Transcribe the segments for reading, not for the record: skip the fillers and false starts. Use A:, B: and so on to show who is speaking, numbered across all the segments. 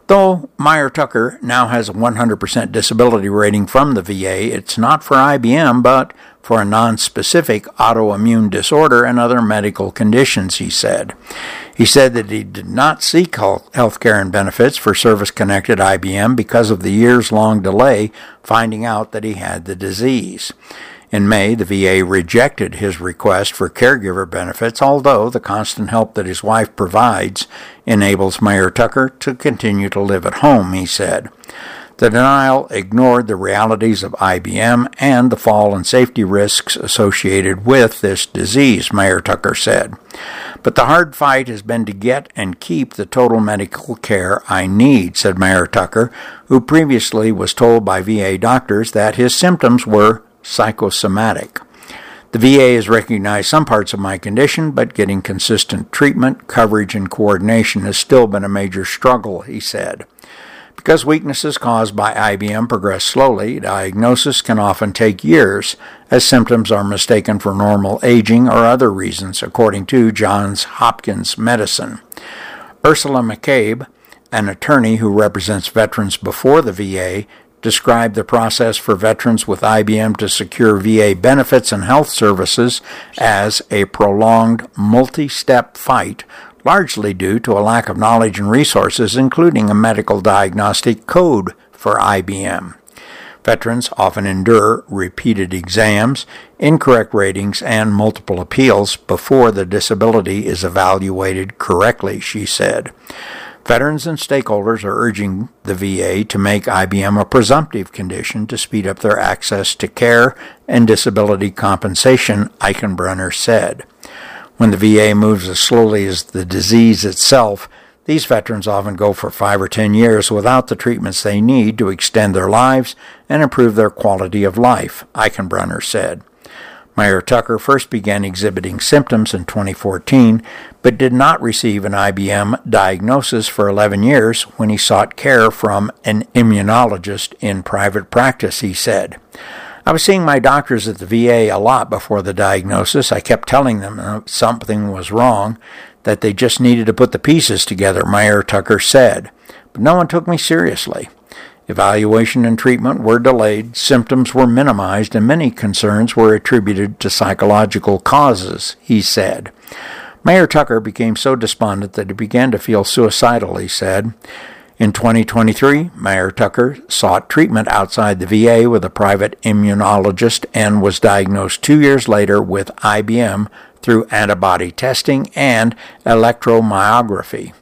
A: Though Meyer Tucker now has a 100% disability rating from the VA, it's not for IBM, but for a non-specific autoimmune disorder and other medical conditions, he said. He said that he did not seek health care and benefits for service-connected IBM because of the years-long delay finding out that he had the disease. In May, the VA rejected his request for caregiver benefits, although the constant help that his wife provides enables Meyer Tucker to continue to live at home, he said. The denial ignored the realities of IBM and the fall and safety risks associated with this disease, Meyer Tucker said. But the hard fight has been to get and keep the total medical care I need, said Meyer Tucker, who previously was told by VA doctors that his symptoms were psychosomatic. The VA has recognized some parts of my condition, but getting consistent treatment, coverage, and coordination has still been a major struggle, he said. Because weaknesses caused by IBM progress slowly, diagnosis can often take years, as symptoms are mistaken for normal aging or other reasons, according to Johns Hopkins Medicine. Ursula McCabe, an attorney who represents veterans before the VA, described the process for veterans with IBM to secure VA benefits and health services as a prolonged, multi-step fight, largely due to a lack of knowledge and resources, including a medical diagnostic code for IBM. Veterans often endure repeated exams, incorrect ratings, and multiple appeals before the disability is evaluated correctly, she said. Veterans and stakeholders are urging the VA to make IBM a presumptive condition to speed up their access to care and disability compensation, Eichenbrunner said. When the VA moves as slowly as the disease itself, these veterans often go for 5 or 10 years without the treatments they need to extend their lives and improve their quality of life, Eichenbrunner said. Meyer Tucker first began exhibiting symptoms in 2014, but did not receive an IBM diagnosis for 11 years when he sought care from an immunologist in private practice, he said. I was seeing my doctors at the VA a lot before the diagnosis. I kept telling them something was wrong, that they just needed to put the pieces together, Meyer Tucker said. But no one took me seriously. Evaluation and treatment were delayed, symptoms were minimized, and many concerns were attributed to psychological causes, he said. Meyer Tucker became so despondent that he began to feel suicidal, he said. In 2023, Meyer Tucker sought treatment outside the VA with a private immunologist and was diagnosed 2 years later with IBM through antibody testing and electromyography,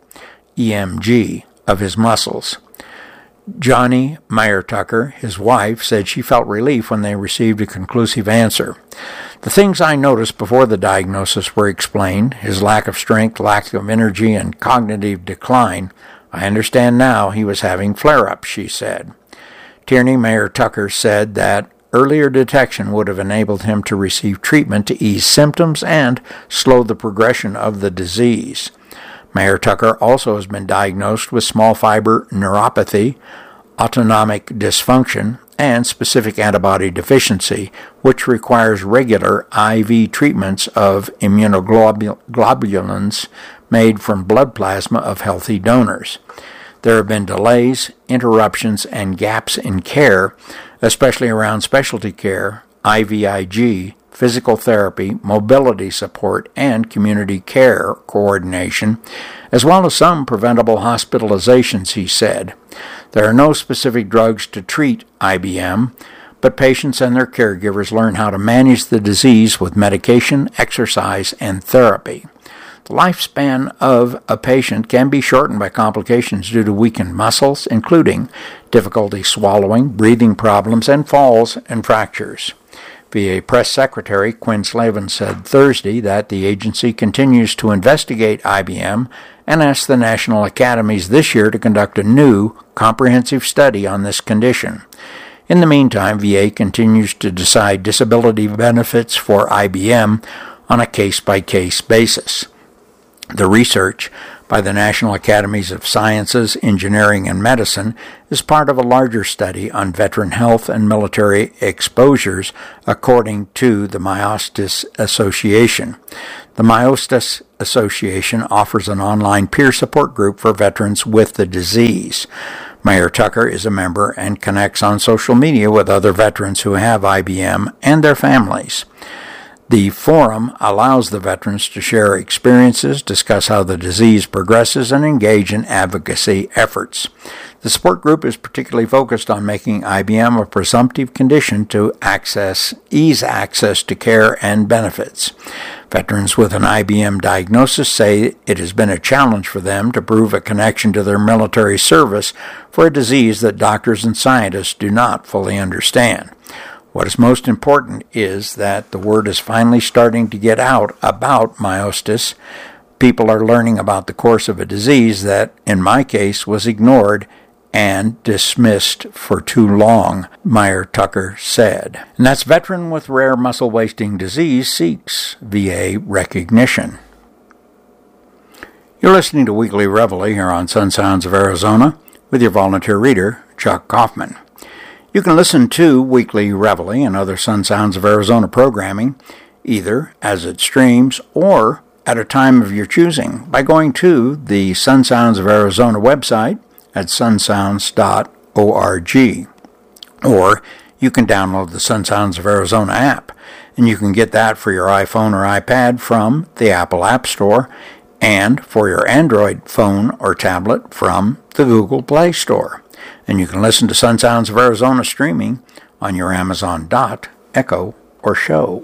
A: EMG, of his muscles. Johnny Meyer Tucker, his wife, said she felt relief when they received a conclusive answer. The things I noticed before the diagnosis were explained, his lack of strength, lack of energy, and cognitive decline. I understand now he was having flare-ups, she said. Tierney Meyer Tucker said that earlier detection would have enabled him to receive treatment to ease symptoms and slow the progression of the disease. Meyer Tucker also has been diagnosed with small fiber neuropathy, autonomic dysfunction, and specific antibody deficiency, which requires regular IV treatments of immunoglobulins made from blood plasma of healthy donors. There have been delays, interruptions, and gaps in care, especially around specialty care, IVIG, physical therapy, mobility support, and community care coordination, as well as some preventable hospitalizations, he said. There are no specific drugs to treat IBM, but patients and their caregivers learn how to manage the disease with medication, exercise, and therapy. The lifespan of a patient can be shortened by complications due to weakened muscles, including difficulty swallowing, breathing problems, and falls and fractures. VA Press Secretary Quinn Slavin said Thursday that the agency continues to investigate IBM and asked the National Academies this year to conduct a new, comprehensive study on this condition. In the meantime, VA continues to decide disability benefits for IBM on a case-by-case basis. The research by the National Academies of Sciences, Engineering, and Medicine is part of a larger study on veteran health and military exposures, according to the Myostis Association. The Myostis Association offers an online peer support group for veterans with the disease. Mayor Tucker is a member and connects on social media with other veterans who have IBM and their families. The forum allows the veterans to share experiences, discuss how the disease progresses, and engage in advocacy efforts. The support group is particularly focused on making IBM a presumptive condition to ease access to care and benefits. Veterans with an IBM diagnosis say it has been a challenge for them to prove a connection to their military service for a disease that doctors and scientists do not fully understand. What is most important is that the word is finally starting to get out about myostis. People are learning about the course of a disease that, in my case, was ignored and dismissed for too long, Mayor Tucker said. And that's veteran with rare muscle wasting disease seeks VA recognition. You're listening to Weekly Reveille here on Sun Sounds of Arizona with your volunteer reader, Chuck Kaufman. You can listen to Weekly Reveille and other Sun Sounds of Arizona programming either as it streams or at a time of your choosing by going to the Sun Sounds of Arizona website at sunsounds.org. Or you can download the Sun Sounds of Arizona app, and you can get that for your iPhone or iPad from the Apple App Store, and for your Android phone or tablet from the Google Play Store. And you can listen to Sun Sounds of Arizona streaming on your Amazon Dot, Echo, or Show.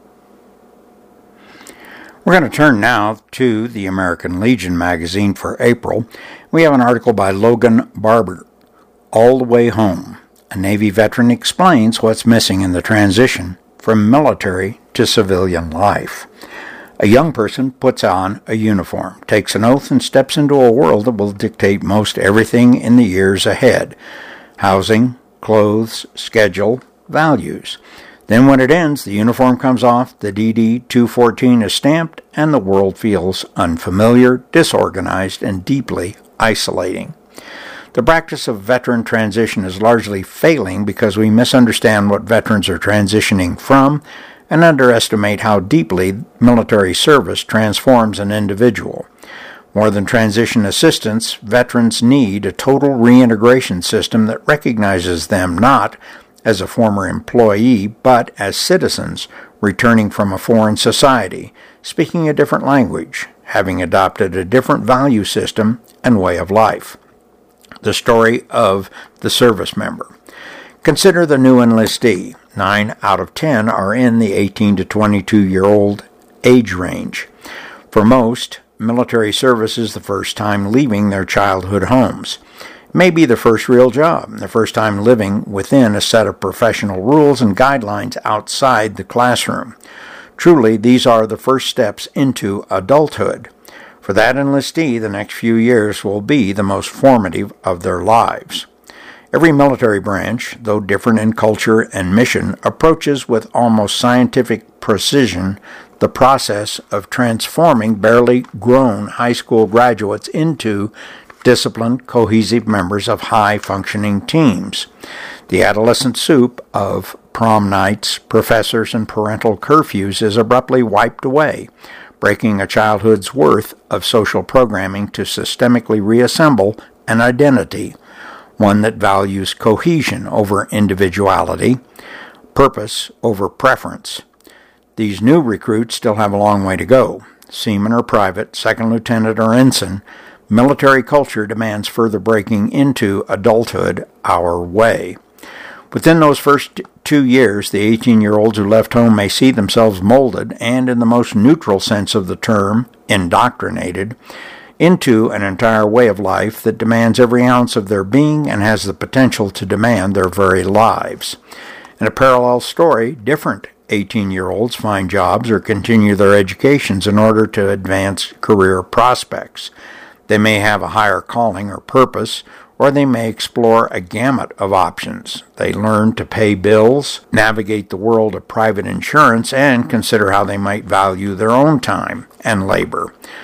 A: We're going to turn now to the American Legion magazine for April. We have an article by Logan Barber, All the Way Home. A Navy veteran explains what's missing in the transition from military to civilian life. A young person puts on a uniform, takes an oath, and steps into a world that will dictate most everything in the years ahead. Housing, clothes, schedule, values. Then when it ends, the uniform comes off, the DD-214 is stamped, and the world feels unfamiliar, disorganized, and deeply isolating. The practice of veteran transition is largely failing because we misunderstand what veterans are transitioning from and underestimate how deeply military service transforms an individual. More than transition assistance, veterans need a total reintegration system that recognizes them not as a former employee, but as citizens returning from a foreign society, speaking a different language, having adopted a different value system and way of life. The story of the service member. Consider the new enlistee. 9 out of 10 are in the 18 to 22-year-old age range. For most, military service is the first time leaving their childhood homes. It may be the first real job, the first time living within a set of professional rules and guidelines outside the classroom. Truly, these are the first steps into adulthood. For that enlistee, the next few years will be the most formative of their lives. Every military branch, though different in culture and mission, approaches with almost scientific precision the process of transforming barely grown high school graduates into disciplined, cohesive members of high-functioning teams. The adolescent soup of prom nights, professors, and parental curfews is abruptly wiped away, breaking a childhood's worth of social programming to systemically reassemble an identity, one that values cohesion over individuality, purpose over preference. These new recruits still have a long way to go. Seaman or private, second lieutenant or ensign, military culture demands further breaking into adulthood our way. Within those first 2 years, the 18-year-olds who left home may see themselves molded, and in the most neutral sense of the term, indoctrinated, into an entire way of life that demands every ounce of their being and has the potential to demand their very lives. In a parallel story, different 18-year-olds find jobs or continue their educations in order to advance career prospects. They may have a higher calling or purpose, or they may explore a gamut of options. They learn to pay bills, navigate the world of private insurance, and consider how they might value their own time and labor.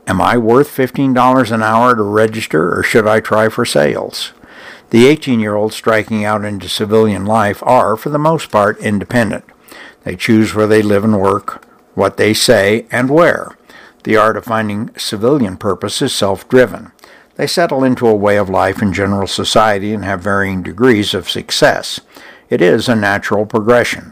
A: Am I worth $15 an hour to register, or should I try for sales? The 18-year-olds striking out into civilian life are, for the most part, independent. They choose where they live and work, what they say, and where. The art of finding civilian purpose is self-driven. They settle into a way of life in general society and have varying degrees of success. It is a natural progression.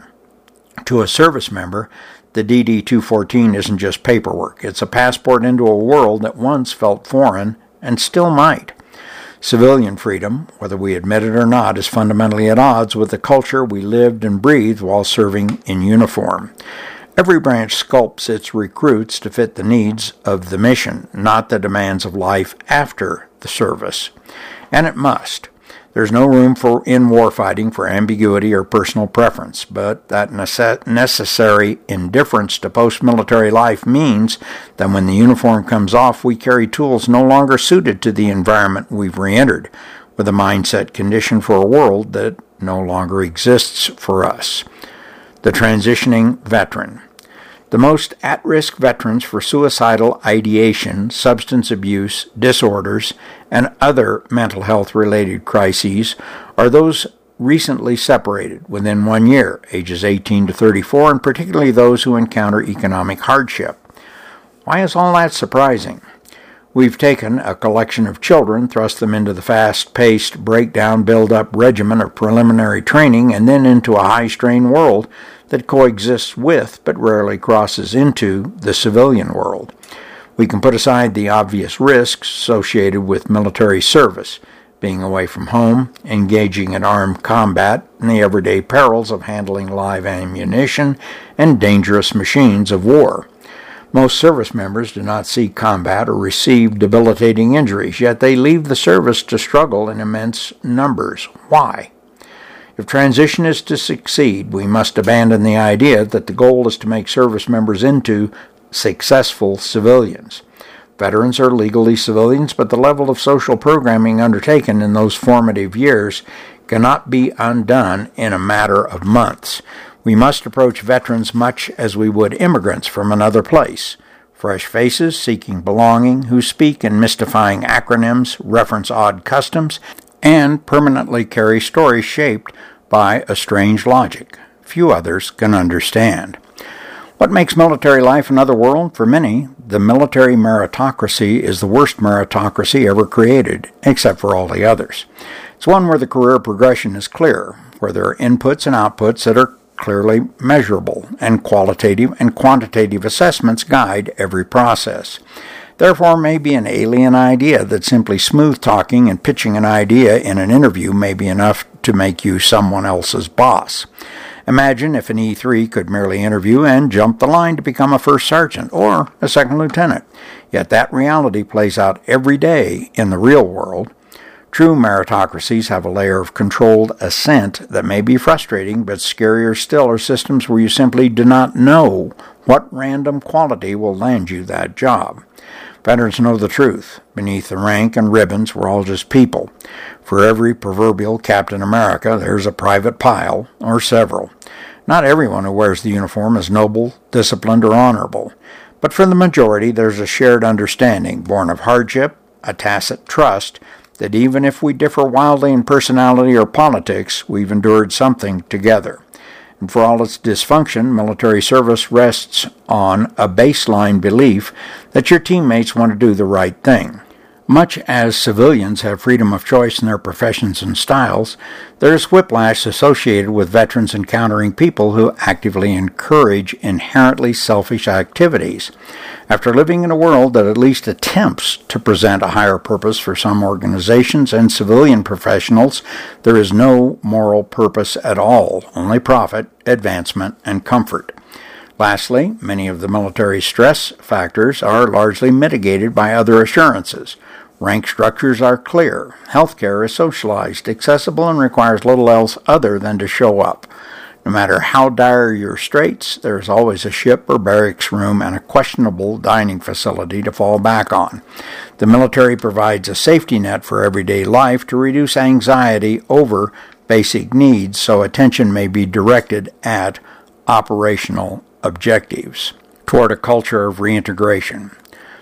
A: To a service member, the DD-214 isn't just paperwork. It's a passport into a world that once felt foreign and still might. Civilian freedom, whether we admit it or not, is fundamentally at odds with the culture we lived and breathed while serving in uniform. Every branch sculpts its recruits to fit the needs of the mission, not the demands of life after the service. And it must. There's no room in warfighting for ambiguity or personal preference, but that necessary indifference to post-military life means that when the uniform comes off, we carry tools no longer suited to the environment we've re-entered, with a mindset conditioned for a world that no longer exists for us. The transitioning veteran. The most at-risk veterans for suicidal ideation, substance abuse, disorders, and other mental health-related crises are those recently separated within 1 year, ages 18 to 34, and particularly those who encounter economic hardship. Why is all that surprising? We've taken a collection of children, thrust them into the fast-paced, breakdown, build-up regimen of preliminary training, and then into a high-strain world that coexists with, but rarely crosses into, the civilian world. We can put aside the obvious risks associated with military service, being away from home, engaging in armed combat, and the everyday perils of handling live ammunition and dangerous machines of war. Most service members do not see combat or receive debilitating injuries, yet they leave the service to struggle in immense numbers. Why? If transition is to succeed, we must abandon the idea that the goal is to make service members into successful civilians. Veterans are legally civilians, but the level of social programming undertaken in those formative years cannot be undone in a matter of months. We must approach veterans much as we would immigrants from another place. Fresh faces seeking belonging, who speak in mystifying acronyms, reference odd customs, and permanently carry stories shaped by a strange logic few others can understand. What makes military life another world? For many, the military meritocracy is the worst meritocracy ever created, except for all the others. It's one where the career progression is clear, where there are inputs and outputs that are clearly measurable, and qualitative and quantitative assessments guide every process. Therefore, may be an alien idea that simply smooth-talking and pitching an idea in an interview may be enough to make you someone else's boss. Imagine if an E3 could merely interview and jump the line to become a first sergeant or a second lieutenant. Yet that reality plays out every day in the real world. True meritocracies have a layer of controlled ascent that may be frustrating, but scarier still are systems where you simply do not know what random quality will land you that job. Veterans know the truth. Beneath the rank and ribbons, we're all just people. For every proverbial Captain America, there's a private pile, or several. Not everyone who wears the uniform is noble, disciplined, or honorable. But for the majority, there's a shared understanding, born of hardship, a tacit trust, that even if we differ wildly in personality or politics, we've endured something together. And for all its dysfunction, military service rests on a baseline belief that your teammates want to do the right thing. Much as civilians have freedom of choice in their professions and styles, there is whiplash associated with veterans encountering people who actively encourage inherently selfish activities. After living in a world that at least attempts to present a higher purpose for some organizations and civilian professionals, there is no moral purpose at all, only profit, advancement, and comfort. Lastly, many of the military stress factors are largely mitigated by other assurances. Rank structures are clear. Healthcare is socialized, accessible, and requires little else other than to show up. No matter how dire your straits, there is always a ship or barracks room and a questionable dining facility to fall back on. The military provides a safety net for everyday life to reduce anxiety over basic needs, so attention may be directed at operational objectives. Toward a culture of reintegration.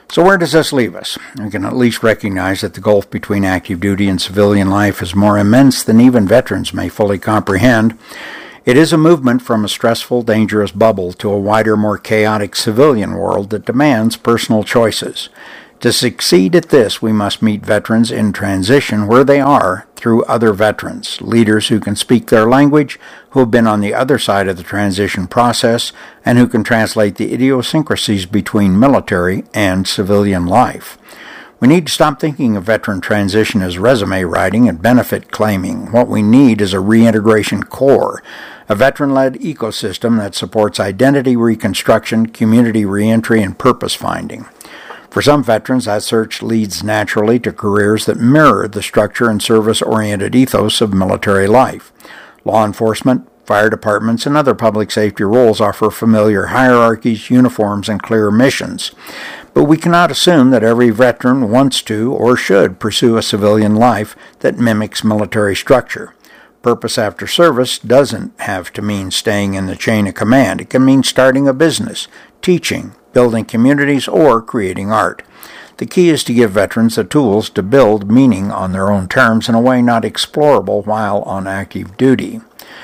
A: So where does this leave us? We can at least recognize that the gulf between active duty and civilian life is more immense than even veterans may fully comprehend. It is a movement from a stressful, dangerous bubble to a wider, more chaotic civilian world that demands personal choices. To succeed at this, we must meet veterans in transition where they are through other veterans, leaders who can speak their language, who have been on the other side of the transition process, and who can translate the idiosyncrasies between military and civilian life. We need to stop thinking of veteran transition as resume writing and benefit claiming. What we need is a reintegration core, a veteran-led ecosystem that supports identity reconstruction, community reentry, and purpose finding. For some veterans, that search leads naturally to careers that mirror the structure and service-oriented ethos of military life. Law enforcement, fire departments, and other public safety roles offer familiar hierarchies, uniforms, and clear missions. But we cannot assume that every veteran wants to or should pursue a civilian life that mimics military structure. Purpose after service doesn't have to mean staying in the chain of command. It can mean starting a business, teaching, building communities, or creating art. The key is to give veterans the tools to build meaning on their own terms in a way not explorable while on active duty.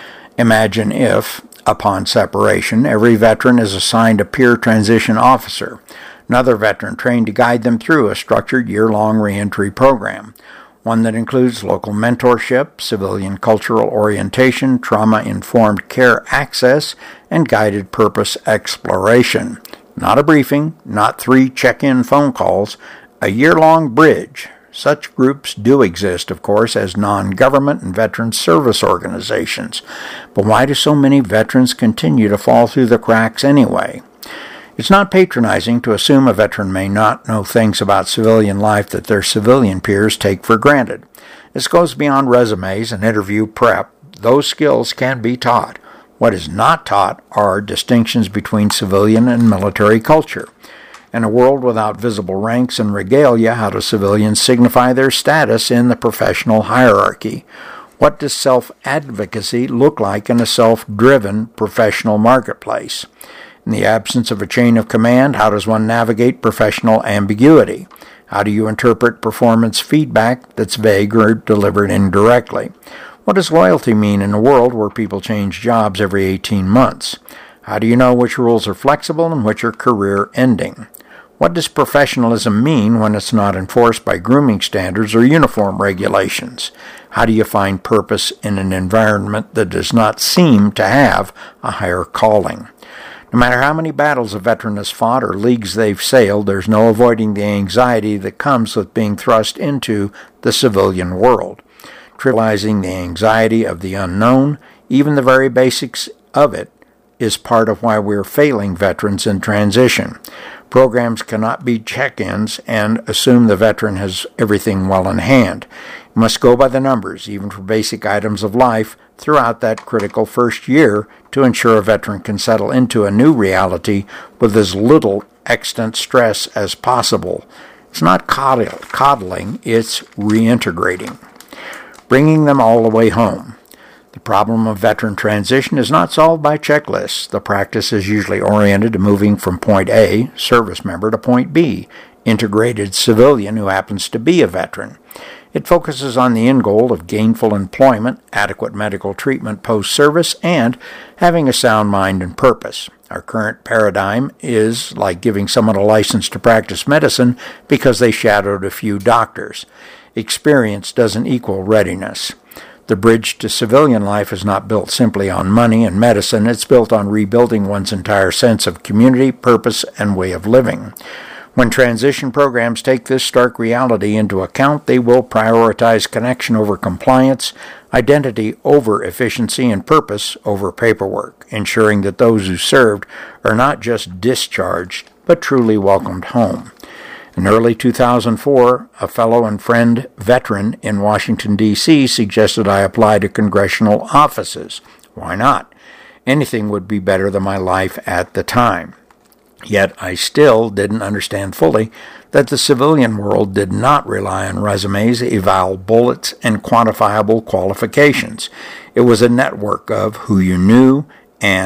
A: Imagine if, upon separation, every veteran is assigned a peer transition officer, another veteran trained to guide them through a structured year-long reentry program, one that includes local mentorship, civilian cultural orientation, trauma-informed care access, and guided purpose exploration. Not a briefing, not 3 check-in phone calls, a year-long bridge. Such groups do exist, of course, as non-government and veteran service organizations. But why do so many veterans continue to fall through the cracks anyway? It's not patronizing to assume a veteran may not know things about civilian life that their civilian peers take for granted. This goes beyond resumes and interview prep. Those skills can be taught. What is not taught are distinctions between civilian and military culture. In a world without visible ranks and regalia, how do civilians signify their status in the professional hierarchy? What does self-advocacy look like in a self-driven professional marketplace? In the absence of a chain of command, how does one navigate professional ambiguity? How do you interpret performance feedback that's vague or delivered indirectly? What does loyalty mean in a world where people change jobs every 18 months? How do you know which rules are flexible and which are career-ending? What does professionalism mean when it's not enforced by grooming standards or uniform regulations? How do you find purpose in an environment that does not seem to have a higher calling? No matter how many battles a veteran has fought or leagues they've sailed, there's no avoiding the anxiety that comes with being thrust into the civilian world. Trivializing the anxiety of the unknown, even the very basics of it, is part of why we're failing veterans in transition. Programs cannot be check-ins and assume the veteran has everything well in hand. You must go by the numbers, even for basic items of life, throughout that critical first year to ensure a veteran can settle into a new reality with as little extant stress as possible. It's not coddling, it's reintegrating, bringing them all the way home. The problem of veteran transition is not solved by checklists. The practice is usually oriented to moving from point A, service member, to point B, integrated civilian who happens to be a veteran. It focuses on the end goal of gainful employment, adequate medical treatment post-service, and having a sound mind and purpose. Our current paradigm is like giving someone a license to practice medicine because they shadowed a few doctors. Experience doesn't equal readiness. The bridge to civilian life is not built simply on money and medicine. It's built on rebuilding one's entire sense of community, purpose, and way of living. When transition programs take this stark reality into account, they will prioritize connection over compliance, identity over efficiency, and purpose over paperwork, ensuring that those who served are not just discharged, but truly welcomed home. In early 2004, a fellow and friend veteran in Washington, D.C. suggested I apply to congressional offices. Why not? Anything would be better than my life at the time. Yet I still didn't understand fully that the civilian world did not rely on resumes, eval bullets, and quantifiable qualifications. It was a network of who you knew and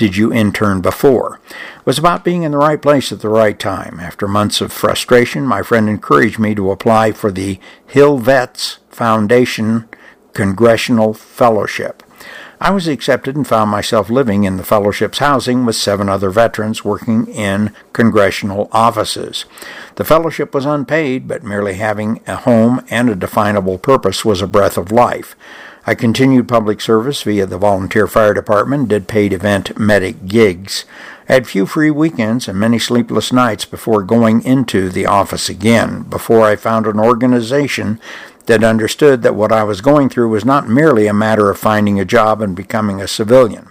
A: did you intern before? It was about being in the right place at the right time. After months of frustration, my friend encouraged me to apply for the Hill Vets Foundation Congressional Fellowship. I was accepted and found myself living in the fellowship's housing with 7 other veterans working in congressional offices. The fellowship was unpaid, but merely having a home and a definable purpose was a breath of life. I continued public service via the volunteer fire department, did paid event medic gigs. I had few free weekends and many sleepless nights before going into the office again, before I found an organization that understood that what I was going through was not merely a matter of finding a job and becoming a civilian.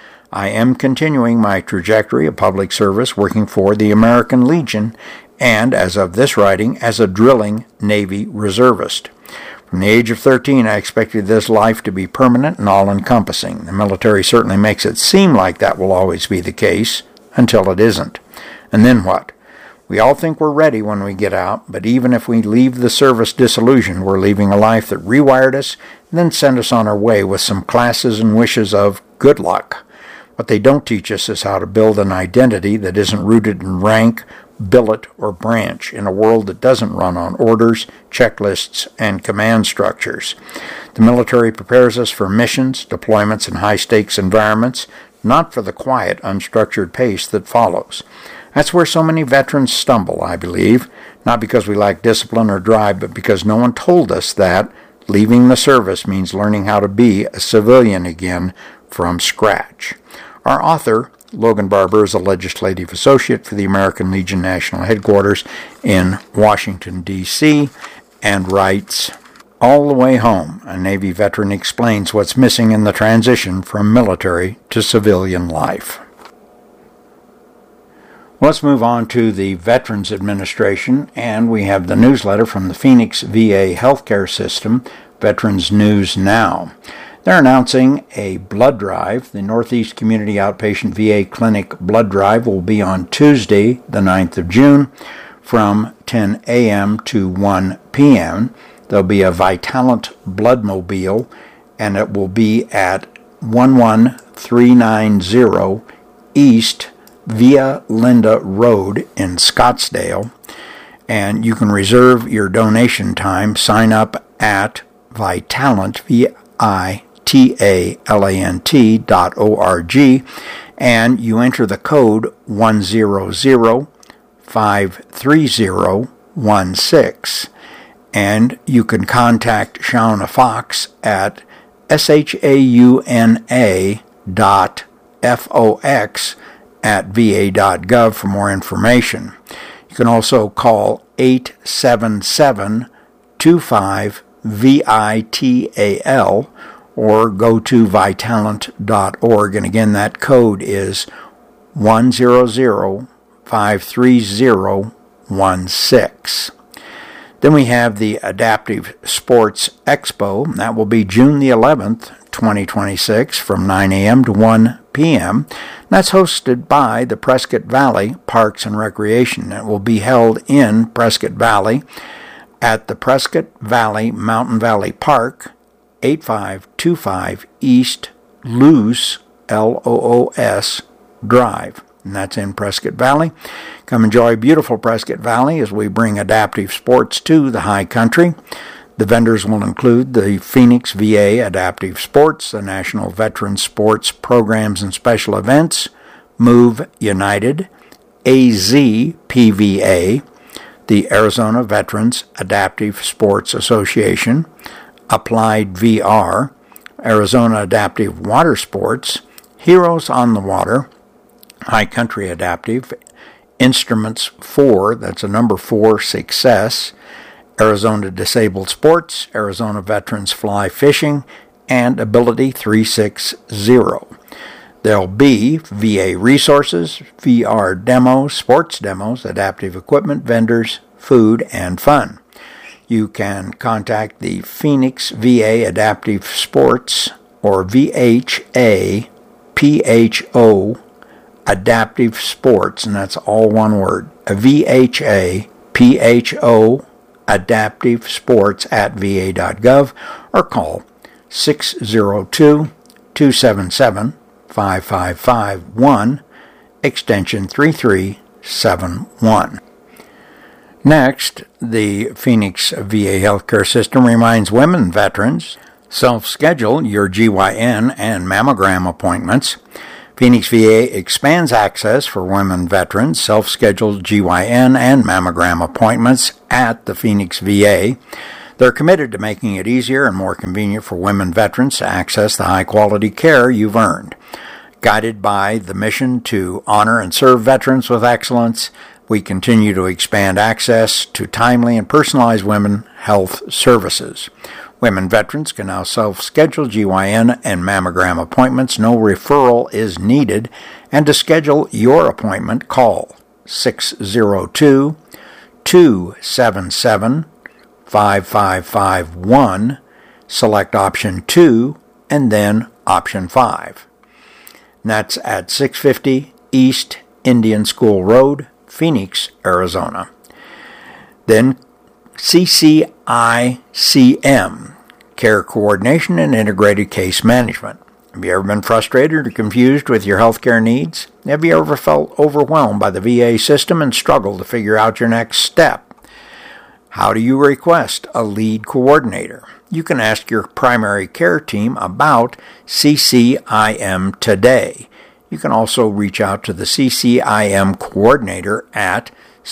A: I am continuing my trajectory of public service working for the American Legion and, as of this writing, as a drilling Navy reservist. From the age of 13, I expected this life to be permanent and all-encompassing. The military certainly makes it seem like that will always be the case, until it isn't. And then what? We all think we're ready when we get out, but even if we leave the service disillusioned, we're leaving a life that rewired us and then sent us on our way with some classes and wishes of good luck. What they don't teach us is how to build an identity that isn't rooted in rank, billet, or branch in a world that doesn't run on orders, checklists, and command structures. The military prepares us for missions, deployments, and high-stakes environments, not for the quiet, unstructured pace that follows. That's where so many veterans stumble, I believe, not because we lack discipline or drive, but because no one told us that leaving the service means learning how to be a civilian again from scratch. Our author, Logan Barber, is a legislative associate for the American Legion National Headquarters in Washington, D.C., and writes, "All the way home, a Navy veteran explains what's missing in the transition from military to civilian life." Let's move on to the Veterans Administration, and we have the newsletter from the Phoenix VA Healthcare System, Veterans News Now. They're announcing a blood drive. The Northeast Community Outpatient VA Clinic blood drive will be on Tuesday, the 9th of June, from 10 a.m. to 1 p.m. There'll be a Vitalant Bloodmobile, and it will be at 11390 East Via Linda Road in Scottsdale, and you can reserve your donation time. Sign up at Vitalant, VITALANT.org, and you enter the code 100-530-16, and you can contact Shauna Fox at shauna.fox@va.gov for more information. You can also call 877-25-VITAL or go to Vitalant.org. And again, that code is 100-530-16. Then we have the Adaptive Sports Expo. That will be June the 11th, 2026, from 9 a.m. to 1 p.m. That's hosted by the Prescott Valley Parks and Recreation. It will be held in Prescott Valley at the Prescott Valley Mountain Valley Park, 8525 East Loos, Loos Drive. And that's in Prescott Valley. Come enjoy beautiful Prescott Valley as we bring adaptive sports to the high country. The vendors will include the Phoenix VA Adaptive Sports, the National Veteran Sports Programs and Special Events, Move United, AZPVA, the Arizona Veterans Adaptive Sports Association, Applied VR, Arizona Adaptive Water Sports, Heroes on the Water, High Country Adaptive, Instruments 4, that's a number 4, Success, Arizona Disabled Sports, Arizona Veterans Fly Fishing, and Ability 360. There'll be VA resources, VR demos, sports demos, adaptive equipment vendors, food, and fun. You can contact the Phoenix VA Adaptive Sports or VHA PHO Adaptive Sports, and that's all one word, VHA PHO Adaptive Sports at va.gov, or call 602-277-5755. 5551, extension 3371. Next, the Phoenix VA healthcare system reminds women veterans, self-schedule your GYN and mammogram appointments. Phoenix VA expands access for women veterans, self-scheduled GYN and mammogram appointments at the Phoenix VA. They're committed to making it easier and more convenient for women veterans to access the high-quality care you've earned. Guided by the mission to honor and serve veterans with excellence, we continue to expand access to timely and personalized women health services. Women veterans can now self-schedule GYN and mammogram appointments. No referral is needed. And to schedule your appointment, call 602-277-5551, select option 2, and then option 5. And that's at 650 East Indian School Road, Phoenix, Arizona. Then CCICM, Care Coordination and Integrated Case Management. Have you ever been frustrated or confused with your healthcare needs? Have you ever felt overwhelmed by the VA system and struggled to figure out your next step? How do you request a lead coordinator? You can ask your primary care team about CCIM today. You can also reach out to the CCIM coordinator at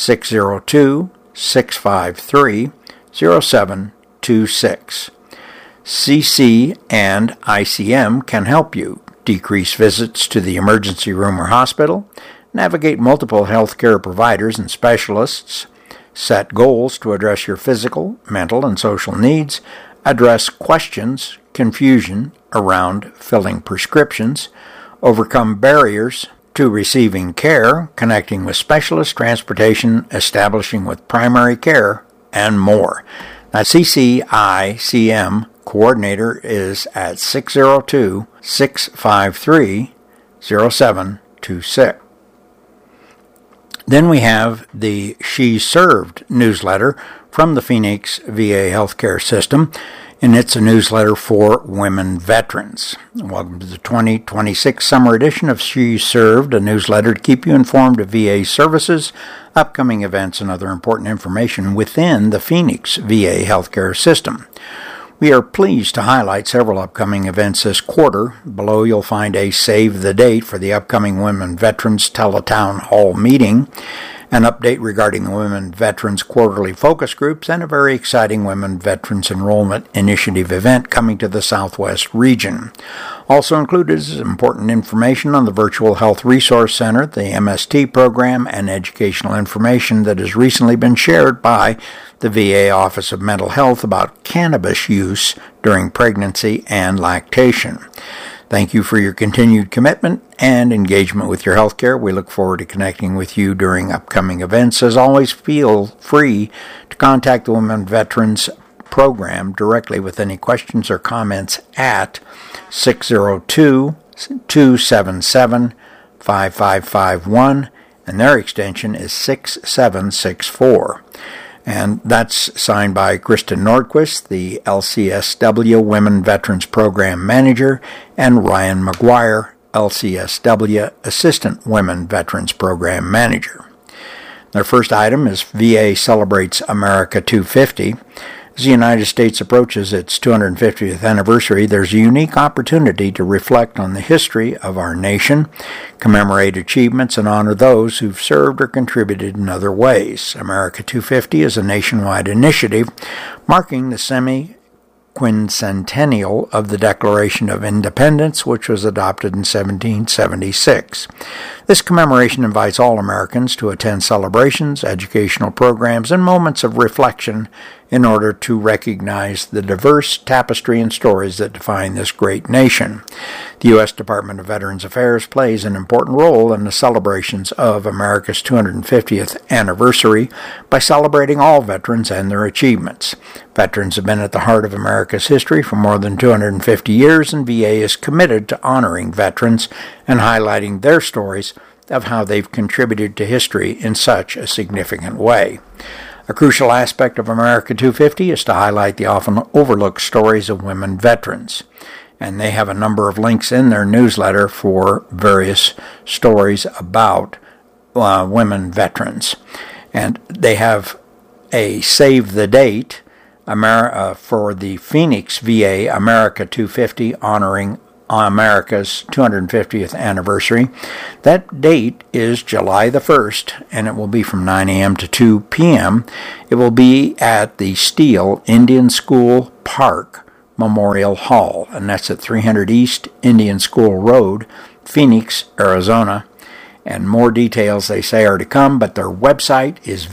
A: 602-653-0726. CC and ICM can help you decrease visits to the emergency room or hospital, navigate multiple healthcare providers and specialists, set goals to address your physical, mental, and social needs, address questions, confusion around filling prescriptions, overcome barriers to receiving care, connecting with specialists, transportation, establishing with primary care, and more. Now, CCICM coordinator is at 602-653-0726. Then we have the She Served newsletter from the Phoenix VA healthcare system, and it's a newsletter for women veterans. Welcome to the 2026 summer edition of She Served, a newsletter to keep you informed of VA services, upcoming events, and other important information within the Phoenix VA healthcare system. We are pleased to highlight several upcoming events this quarter. Below you'll find a save the date for the upcoming Women Veterans Teletown Hall meeting, an update regarding the Women Veterans Quarterly Focus Groups, and a very exciting Women Veterans Enrollment Initiative event coming to the Southwest region. Also included is important information on the Virtual Health Resource Center, the MST program, and educational information that has recently been shared by the VA Office of Mental Health about cannabis use during pregnancy and lactation. Thank you for your continued commitment and engagement with your healthcare. We look forward to connecting with you during upcoming events. As always, feel free to contact the Women Veterans Program directly with any questions or comments at 602-277-5551, and their extension is 6764. And that's signed by Kristen Nordquist, the LCSW Women Veterans Program Manager, and Ryan McGuire, LCSW Assistant Women Veterans Program Manager. Their first item is VA Celebrates America 250. As the United States approaches its 250th anniversary, there's a unique opportunity to reflect on the history of our nation, commemorate achievements, and honor those who've served or contributed in other ways. America 250 is a nationwide initiative marking the semi-quincentennial of the Declaration of Independence, which was adopted in 1776. This commemoration invites all Americans to attend celebrations, educational programs, and moments of reflection in order to recognize the diverse tapestry and stories that define this great nation. The U.S. Department of Veterans Affairs plays an important role in the celebrations of America's 250th anniversary by celebrating all veterans and their achievements. Veterans have been at the heart of America's history for more than 250 years, and VA is committed to honoring veterans and highlighting their stories of how they've contributed to history in such a significant way. A crucial aspect of America 250 is to highlight the often overlooked stories of women veterans. And they have a number of links in their newsletter for various stories about women veterans. And they have a save the date for the Phoenix VA America 250, honoring America's 250th anniversary. That date is July the 1st, and it will be from 9 a.m. to 2 p.m. It will be at the Steele Indian School Park Memorial Hall, and that's at 300 East Indian School Road, Phoenix, Arizona. And more details, they say, are to come, but their website is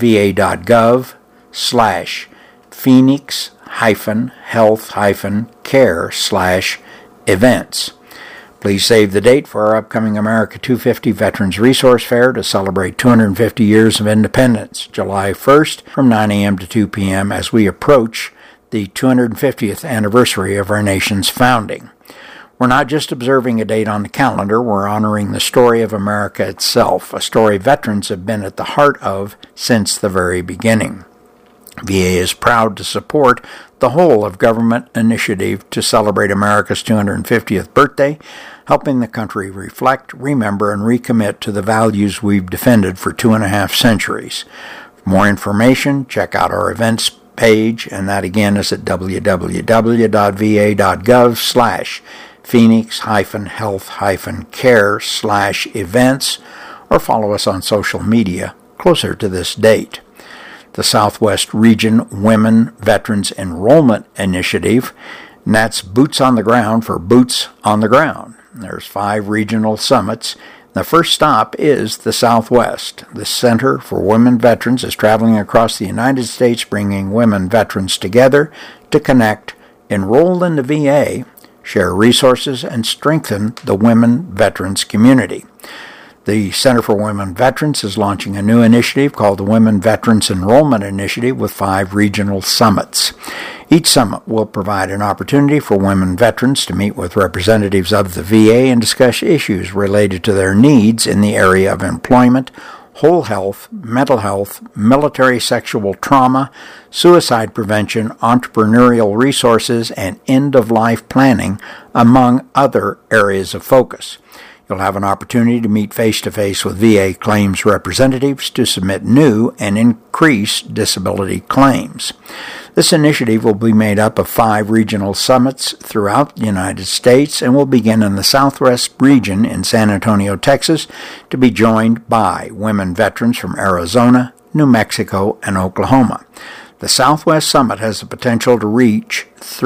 A: va.gov/phoenix-health-care/events. Please save the date for our upcoming America 250 Veterans Resource Fair to celebrate 250 years of independence, July 1st from 9 a.m. to 2 p.m. as we approach the 250th anniversary of our nation's founding. We're not just observing a date on the calendar, we're honoring the story of America itself, a story veterans have been at the heart of since the very beginning. VA is proud to support the whole of government initiative to celebrate America's 250th birthday, helping the country reflect, remember, and recommit to the values we've defended for 2.5 centuries. For more information, check out our events page, and that again is at www.va.gov/phoenix-health-care/events, or follow us on social media closer to this date. The Southwest Region Women Veterans Enrollment Initiative, and that's Boots on the Ground for Boots on the Ground. There's 5 regional summits. The first stop is the Southwest. The Center for Women Veterans is traveling across the United States, bringing women veterans together to connect, enroll in the VA, share resources, and strengthen the women veterans community. The Center for Women Veterans is launching a new initiative called the Women Veterans Enrollment Initiative with 5 regional summits. Each summit will provide an opportunity for women veterans to meet with representatives of the VA and discuss issues related to their needs in the area of employment, whole health, mental health, military sexual trauma, suicide prevention, entrepreneurial resources, and end-of-life planning, among other areas of focus. You'll have an opportunity to meet face-to-face with VA claims representatives to submit new and increased disability claims. This initiative will be made up of 5 regional summits throughout the United States and will begin in the Southwest region in San Antonio, Texas, to be joined by women veterans from Arizona, New Mexico, and Oklahoma. The Southwest Summit has the potential to reach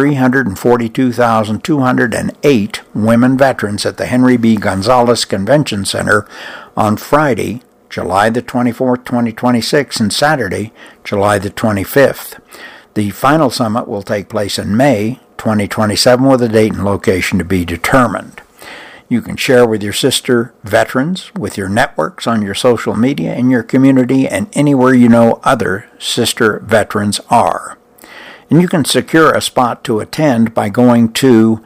A: 342,208 women veterans at the Henry B. Gonzalez Convention Center on Friday, July the 24th, 2026, and Saturday, July the 25th. The final summit will take place in May 2027 with a date and location to be determined. You can share with your sister veterans, with your networks, on your social media, in your community, and anywhere you know other sister veterans are. And you can secure a spot to attend by going to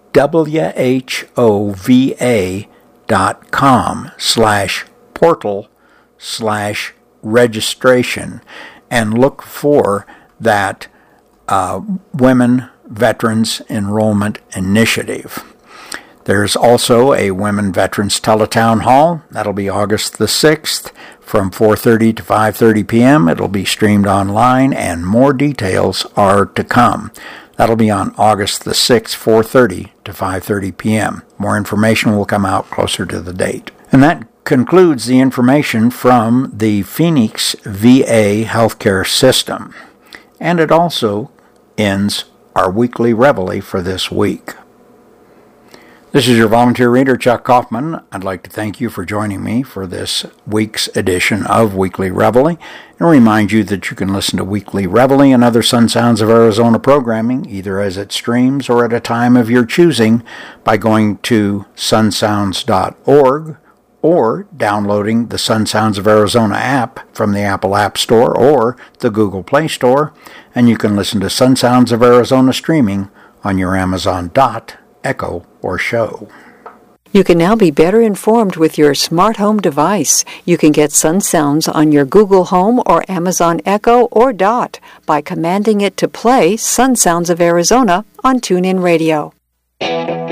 A: whova.com/portal/registration and look for that Women Veterans Enrollment Initiative. There's also a Women Veterans Teletown Hall. That'll be August the 6th from 4:30 to 5:30 p.m. It'll be streamed online, and more details are to come. That'll be on August the 6th, 4:30 to 5:30 p.m. More information will come out closer to the date. And that concludes the information from the Phoenix VA healthcare system. And it also ends our weekly reveille for this week. This is your volunteer reader, Chuck Kaufman. I'd like to thank you for joining me for this week's edition of Weekly Reveille, and remind you that you can listen to Weekly Reveille and other Sun Sounds of Arizona programming either as it streams or at a time of your choosing by going to sunsounds.org or downloading the Sun Sounds of Arizona app from the Apple App Store or the Google Play Store, and you can listen to Sun Sounds of Arizona streaming on your Amazon Dot, Echo, or Show.
B: You can now be better informed with your smart home device. You can get Sun Sounds on your Google Home or Amazon Echo or Dot by commanding it to play Sun Sounds of Arizona on TuneIn Radio.